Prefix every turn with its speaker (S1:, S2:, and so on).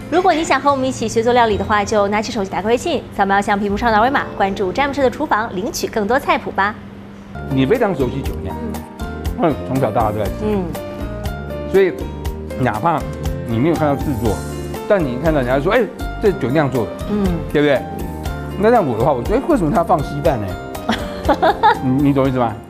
S1: 如果你想和我们一起学做料理的话，就拿起手机打开微信，扫描像屏幕上的二维码，关注詹姆士的厨房，领取更多菜谱吧。
S2: 你非常熟悉酒酿，从小到大都在吃，所以哪怕你没有看到制作，但你看到人家说，这酒酿做的，对不对？那像我的话，我说，为什么他要放稀饭呢？你懂意思吗？